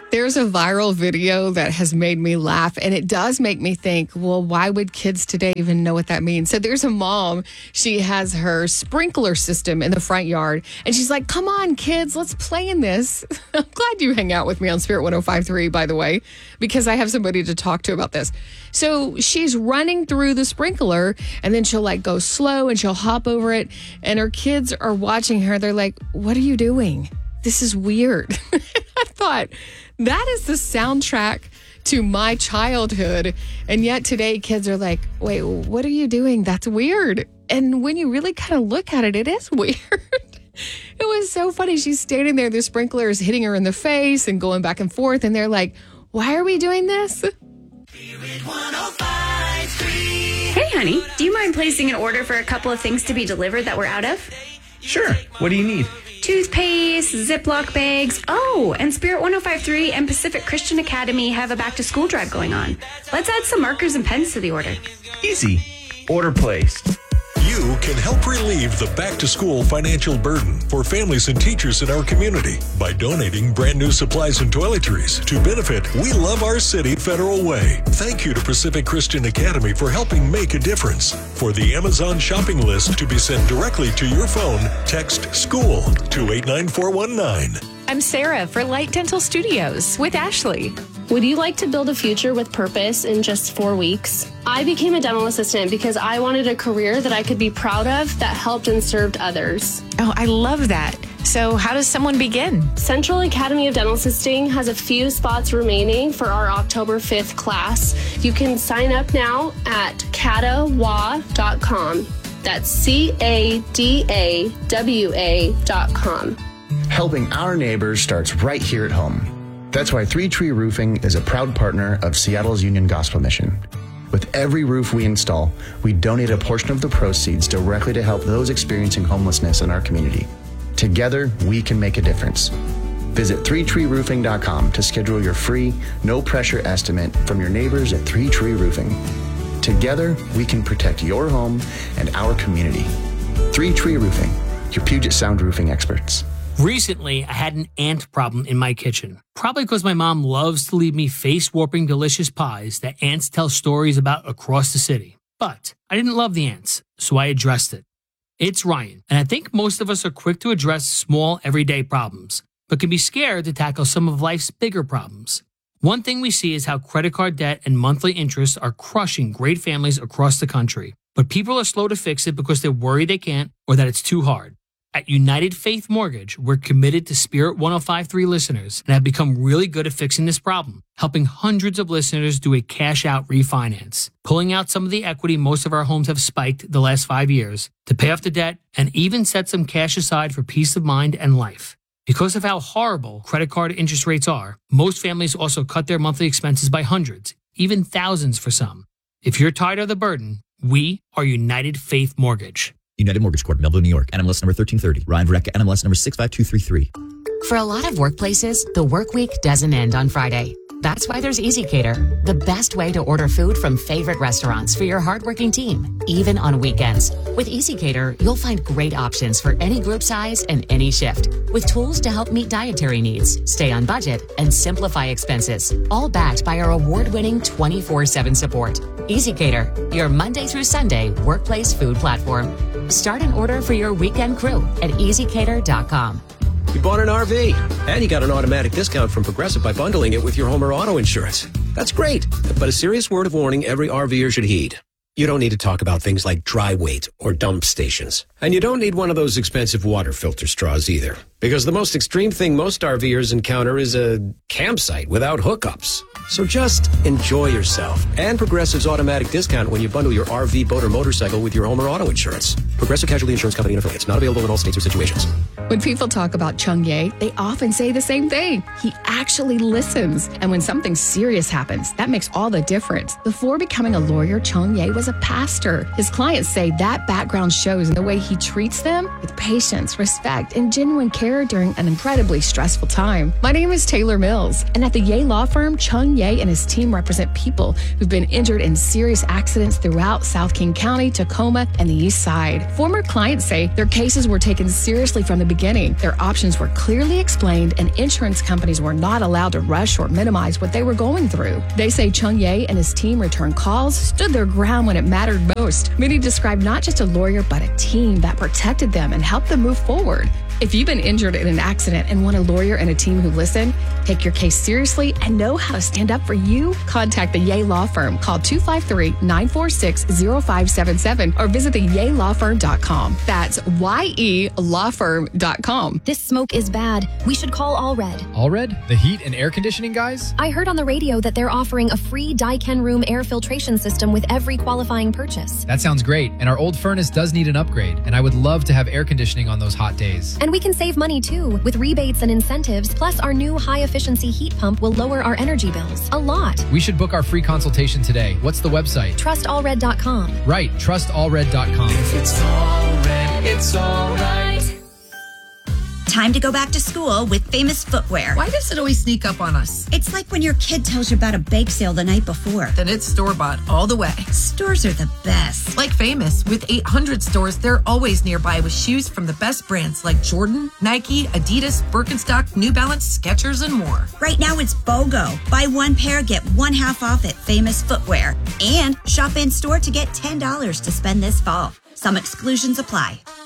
There's a viral video that has made me laugh, and it does make me think, well, why would kids today even know what that means? So there's a mom, she has her sprinkler system in the front yard, and she's like, come on, kids, let's play in this. I'm glad you hang out with me on Spirit 105.3, by the way, because I have somebody to talk to about this. So she's running through the sprinkler, and then she'll like go slow, and she'll hop over it, and her kids are watching her. They're like, what are you doing? This is weird. I thought, that is the soundtrack to my childhood. And yet today kids are like, wait, what are you doing? That's weird. And when you really kind of look at it, it is weird. It was so funny. She's standing there, the sprinkler is hitting her in the face and going back and forth. And they're like, why are we doing this? Hey, honey, do you mind placing an order for a couple of things to be delivered that we're out of? Sure. What do you need? Toothpaste, Ziploc bags. Oh, and Spirit 105.3 and Pacific Christian Academy have a back-to-school drive going on. Let's add some markers and pens to the order. Easy. Order placed. You can help relieve the back-to-school financial burden for families and teachers in our community by donating brand new supplies and toiletries to benefit We Love Our City Federal Way. Thank you to Pacific Christian Academy for helping make a difference. For the Amazon shopping list to be sent directly to your phone, text SCHOOL to 89419. I'm Sarah for Light Dental Studios with Ashley. Would you like to build a future with purpose in just 4 weeks? I became a dental assistant because I wanted a career that I could be proud of that helped and served others. Oh, I love that. So how does someone begin? Central Academy of Dental Assisting has a few spots remaining for our October 5th class. You can sign up now at cadawa.com. That's CADAWA.com. Helping our neighbors starts right here at home. That's why Three Tree Roofing is a proud partner of Seattle's Union Gospel Mission. With every roof we install, we donate a portion of the proceeds directly to help those experiencing homelessness in our community. Together, we can make a difference. Visit 3treeroofing.com to schedule your free, no-pressure estimate from your neighbors at Three Tree Roofing. Together, we can protect your home and our community. 3 Tree Roofing, your Puget Sound roofing experts. Recently, I had an ant problem in my kitchen. Probably because my mom loves to leave me face-warping delicious pies that ants tell stories about across the city. But I didn't love the ants, so I addressed it. It's Ryan, and I think most of us are quick to address small, everyday problems, but can be scared to tackle some of life's bigger problems. One thing we see is how credit card debt and monthly interest are crushing great families across the country. But people are slow to fix it because they're worried they can't or that it's too hard. At United Faith Mortgage, we're committed to Spirit 105.3 listeners and have become really good at fixing this problem, helping hundreds of listeners do a cash-out refinance, pulling out some of the equity most of our homes have spiked the last 5 years to pay off the debt and even set some cash aside for peace of mind and life. Because of how horrible credit card interest rates are, most families also cut their monthly expenses by hundreds, even thousands for some. If you're tired of the burden, we are United Faith Mortgage. United Mortgage Corp, Melville, New York. NMLS number 1330. Ryan Verrecka, NMLS number 65233. For a lot of workplaces, the work week doesn't end on Friday. That's why there's EasyCater, the best way to order food from favorite restaurants for your hardworking team, even on weekends. With EasyCater, you'll find great options for any group size and any shift, with tools to help meet dietary needs, stay on budget, and simplify expenses, all backed by our award-winning 24/7 support. EasyCater, your Monday through Sunday workplace food platform. Start an order for your weekend crew at easycater.com. You bought an RV, and you got an automatic discount from Progressive by bundling it with your home or auto insurance. That's great, but a serious word of warning every RVer should heed. You don't need to talk about things like dry weight or dump stations. And you don't need one of those expensive water filter straws either. Because the most extreme thing most RVers encounter is a campsite without hookups. So just enjoy yourself. And Progressive's automatic discount when you bundle your RV, boat, or motorcycle with your home or auto insurance. Progressive Casualty Insurance Company and affiliates. Not available in all states or situations. When people talk about Chung Ye, they often say the same thing. He actually listens. And when something serious happens, that makes all the difference. Before becoming a lawyer, Chung Ye was a pastor. His clients say that background shows in the way he treats them with patience, respect, and genuine care during an incredibly stressful time. My name is Taylor Mills, and at the Ye Law Firm, Chung Ye and his team represent people who've been injured in serious accidents throughout South King County, Tacoma, and the East Side. Former clients say their cases were taken seriously from the beginning. Their options were clearly explained, and insurance companies were not allowed to rush or minimize what they were going through. They say Chung Ye and his team returned calls, stood their ground when it mattered most. Many described not just a lawyer, but a team that protected them and helped them move forward. If you've been injured in an accident and want a lawyer and a team who listen, take your case seriously, and know how to stand up for you, contact the Ye Law Firm. Call 253-946-0577 or visit theyelawfirm.com. That's YELawfirm.com. This smoke is bad. We should call Allred. Allred? The heat and air conditioning guys? I heard on the radio that they're offering a free Daiken room air filtration system with every qualifying purchase. That sounds great, and our old furnace does need an upgrade, and I would love to have air conditioning on those hot days. And we can save money too, with rebates and incentives, plus our new high-efficiency heat pump will lower our energy bills a lot. We should book our free consultation today. What's the website? TrustAllred.com. Right, TrustAllred.com. If it's Allred, it's all right. Time to go back to school with Famous Footwear. Why does it always sneak up on us? It's like when your kid tells you about a bake sale the night before. Then it's store-bought all the way. Stores are the best. Like Famous, with 800 stores, they're always nearby with shoes from the best brands like Jordan, Nike, Adidas, Birkenstock, New Balance, Skechers, and more. Right now it's BOGO. Buy one pair, get one half off at Famous Footwear. And shop in store to get $10 to spend this fall. Some exclusions apply.